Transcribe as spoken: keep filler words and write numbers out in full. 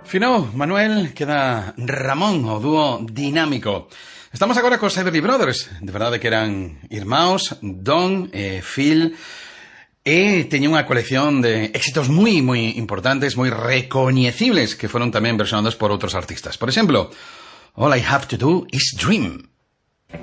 Finou, Manuel, queda Ramón, o dúo dinámico. Estamos agora cos Everly Brothers. De verdade que eran irmãos, Don e Phil, e teñen unha colección de éxitos moi, moi importantes, moi recoñecibles, que foron tamén versionados por outros artistas. Por exemplo, All I Have to Do is Dream.